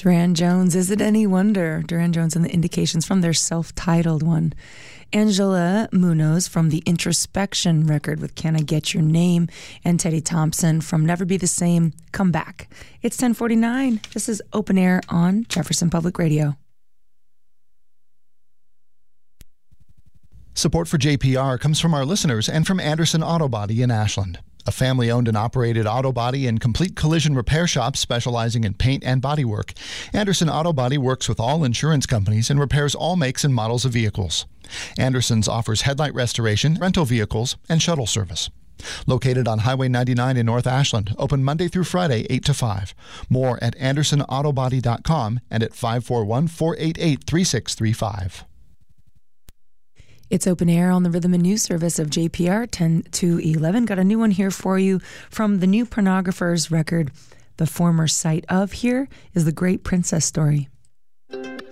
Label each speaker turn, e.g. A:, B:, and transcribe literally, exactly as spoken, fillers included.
A: Duran Jones, is it any wonder? Duran Jones and the Indications from their self-titled one. Angela Munoz from the Introspection record with Can I Get Your Name? And Teddy Thompson from Never Be the Same, Come Back. It's ten forty-nine. This is Open Air on Jefferson Public Radio.
B: Support for J P R comes from our listeners and from Anderson Auto Body in Ashland, a family-owned and operated auto body and complete collision repair shop specializing in paint and bodywork. Anderson Auto Body works with all insurance companies and repairs all makes and models of vehicles. Anderson's offers headlight restoration, rental vehicles, and shuttle service. Located on Highway ninety-nine in North Ashland, open Monday through Friday, eight to five. More at anderson auto body dot com and at five four one, four eight eight, three six three five.
A: It's Open Air on the Rhythm and News Service of J P R ten to eleven. Got a new one here for you from the New Pornographers record. The former site of here is The Great Princess Story.